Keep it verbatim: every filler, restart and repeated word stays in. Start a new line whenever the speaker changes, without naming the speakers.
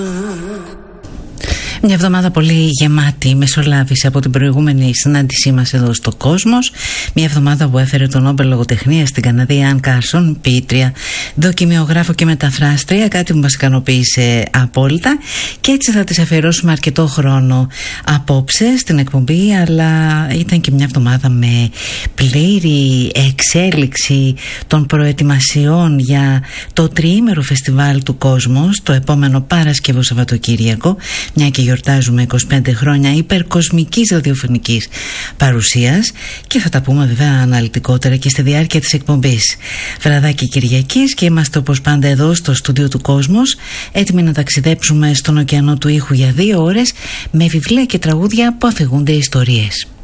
Μια εβδομάδα πολύ γεμάτη μεσολάβηση από την προηγούμενη συνάντησή μας εδώ στο Κόσμος. Μια εβδομάδα που έφερε τον Νόμπελ Λογοτεχνίας στην Καναδία Αν Κάρσον, ποιήτρια, δοκιμιογράφο και μεταφράστρια, κάτι που μας ικανοποίησε απόλυτα. Και έτσι θα της αφιερώσουμε αρκετό χρόνο απόψε στην εκπομπή, αλλά ήταν και μια εβδομάδα με πλήρη εξέλιξη των προετοιμασιών για το τριήμερο φεστιβάλ του Κόσμος, το επόμενο Παρασκευό Σαββατοκύριακο, μια και γιορτάζουμε είκοσι πέντε χρόνια υπερκοσμικής ραδιοφωνικής παρουσίας, και θα τα πούμε βέβαια αναλυτικότερα και στη διάρκεια της εκπομπής. Βραδάκι Κυριακής και είμαστε όπως πάντα εδώ στο στούντιο του Κόσμος, έτοιμοι να ταξιδέψουμε στον ωκεανό του ήχου για δύο ώρες με βιβλία και τραγούδια που αφηγούνται ιστορίες.